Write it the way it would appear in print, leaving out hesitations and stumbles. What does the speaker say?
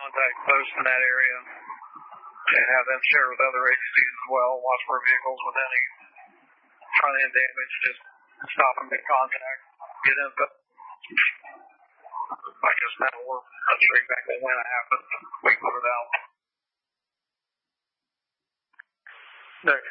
contact posts in that area and have them share with other agencies as well. Watch for vehicles with any front end damage. Just stop them in contact. Get info. I guess now we're not sure exactly when it happened. We put it out. Next